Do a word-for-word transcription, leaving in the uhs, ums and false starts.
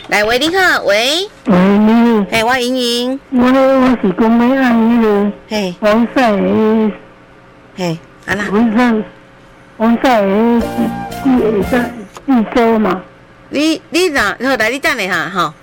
来，喂，你好，喂， 喂，你好， 嘿，我莹莹， 我我是讲要按那个嘿， 防晒的， 嘿，安啦， 防晒防晒的记记记周嘛。 你你哪？好，来，你等下哈，吼。